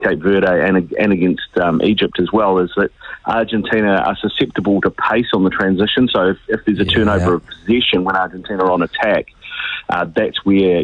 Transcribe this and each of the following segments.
Cape Verde and against Egypt as well, is that Argentina are susceptible to pace on the transition. So if there's a turnover of possession when Argentina are on attack, that's where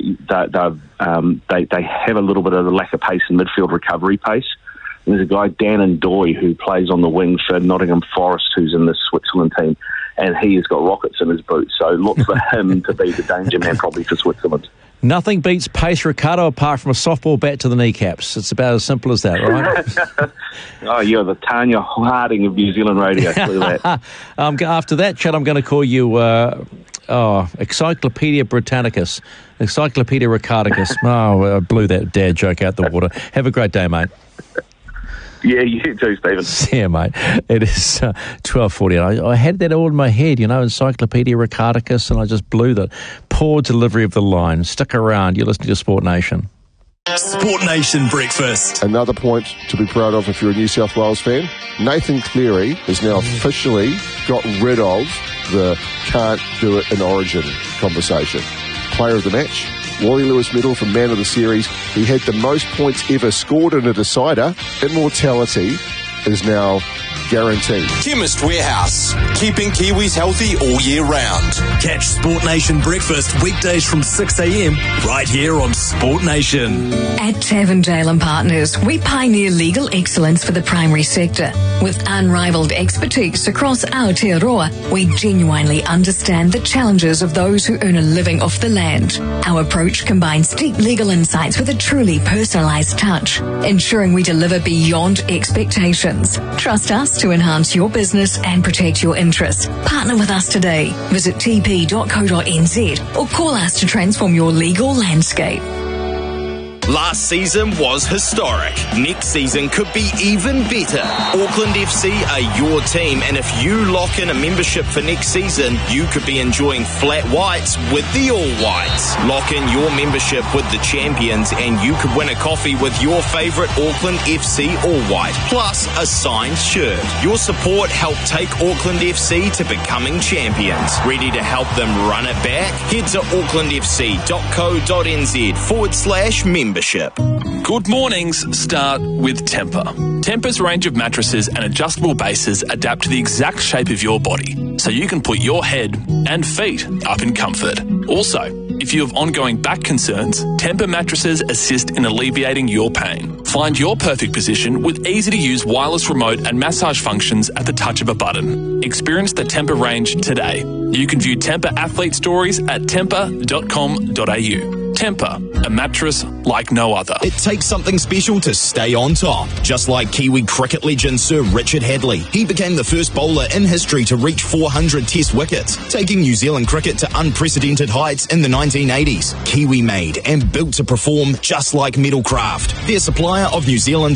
they have a little bit of a lack of pace in midfield recovery pace. And there's a guy, Dan Ndoye, who plays on the wing for Nottingham Forest, who's in the Switzerland team, and he has got rockets in his boots. So look for him to be the danger man probably for Switzerland. Nothing beats pace, Ricardo, apart from a softball bat to the kneecaps. It's about as simple as that, right? Oh, you're the Tanya Harding of New Zealand radio. That. After that chat, I'm going to call you Encyclopedia Britannicus. Encyclopedia Ricardicus. I blew that dad joke out the water. Have a great day, mate. Yeah, you too, Stephen. Yeah, mate. It is 12:40. I had that all in my head, Encyclopedia Ricardicus, and I just blew the poor delivery of the line. Stick around. You're listening to Sport Nation. Sport Nation Breakfast. Another point to be proud of if you're a New South Wales fan. Nathan Cleary has now officially got rid of the can't do it in Origin conversation. Player of the match. Wally Lewis medal for Man of the Series. He had the most points ever scored in a decider. Immortality is now guaranteed. Chemist Warehouse, keeping Kiwis healthy all year round. Catch Sport Nation Breakfast weekdays from 6 a.m. right here on Sport Nation. At Tavendale & Partners, we pioneer legal excellence for the primary sector. With unrivaled expertise across Aotearoa, we genuinely understand the challenges of those who earn a living off the land. Our approach combines deep legal insights with a truly personalised touch, ensuring we deliver beyond expectations. Trust us to enhance your business and protect your interests. Partner with us today. Visit tp.co.nz or call us to transform your legal landscape. Last season was historic. Next season could be even better. Auckland FC are your team, and if you lock in a membership for next season, you could be enjoying flat whites with the All Whites. Lock in your membership with the champions, and you could win a coffee with your favourite Auckland FC All White, plus a signed shirt. Your support helped take Auckland FC to becoming champions. Ready to help them run it back? Head to aucklandfc.co.nz/membership. Good mornings start with Tempur. Tempur's range of mattresses and adjustable bases adapt to the exact shape of your body, so you can put your head and feet up in comfort. Also, if you have ongoing back concerns, Tempur mattresses assist in alleviating your pain. Find your perfect position with easy-to-use wireless remote and massage functions at the touch of a button. Experience the Tempur range today. You can view Tempur athlete stories at tempur.com.au. Tempur, a mattress like no other. It takes something special to stay on top. Just like Kiwi cricket legend Sir Richard Hadley. He became the first bowler in history to reach 400 test wickets, taking New Zealand cricket to unprecedented heights in the 1980s. Kiwi made and built to perform just like Metalcraft, their supplier of New Zealand's